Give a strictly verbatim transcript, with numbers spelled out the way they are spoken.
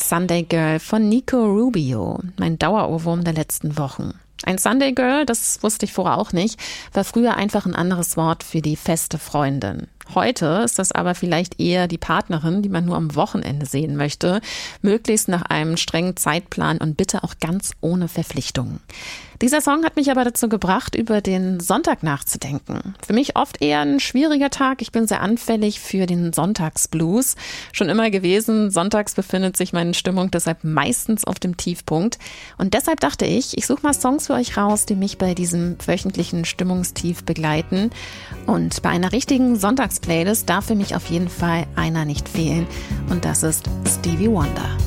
Sunday Girl von Nico Rubio, mein Dauerohrwurm der letzten Wochen. Ein Sunday Girl, das wusste ich vorher auch nicht, war früher einfach ein anderes Wort für die feste Freundin. Heute ist das aber vielleicht eher die Partnerin, die man nur am Wochenende sehen möchte, möglichst nach einem strengen Zeitplan und bitte auch ganz ohne Verpflichtungen. Dieser Song hat mich aber dazu gebracht, über den Sonntag nachzudenken. Für mich oft eher ein schwieriger Tag. Ich bin sehr anfällig für den Sonntagsblues. Schon immer gewesen. Sonntags befindet sich meine Stimmung deshalb meistens auf dem Tiefpunkt. Und deshalb dachte ich, ich suche mal Songs für euch raus, die mich bei diesem wöchentlichen Stimmungstief begleiten. Und bei einer richtigen Sonntagsplaylist darf für mich auf jeden Fall einer nicht fehlen. Und das ist Stevie Wonder.